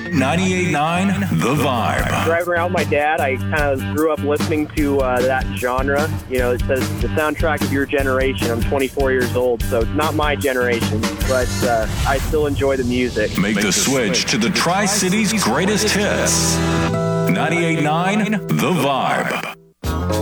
98.9 The Vibe. Driving around with my dad, I kind of grew up listening to that genre. You know, it says the soundtrack of your generation. I'm 24 years old, so it's not my generation, but I still enjoy the music. Make the switch to the Tri-Cities greatest hits. 98.9 The Vibe.